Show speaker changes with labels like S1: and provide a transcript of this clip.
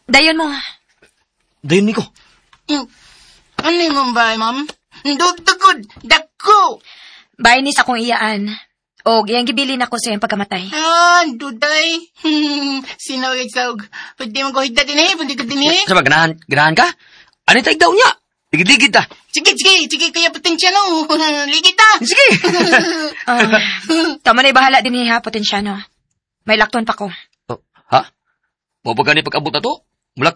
S1: Dayon mo.
S2: Dayon ni ko.
S3: Ano yung ba, ma'am? Dugdugod, dako!
S1: Bahay ni sa akong iyaan. O, iyang gibilin ako sa iyang pagkamatay.
S3: Duday. Sinawag sawag. Pwede mo ko higda din pwede ka din
S2: Sama, ganahan ka? Ano tayo daw niya? Ligid-ligid ta.
S3: Sige, kaya potensya no. Ligid ta.
S2: Sige.
S1: Tama na bahala din ha, potensya no. May lakton pa ko.
S2: Ha? Mo pa gani pag-abot na to?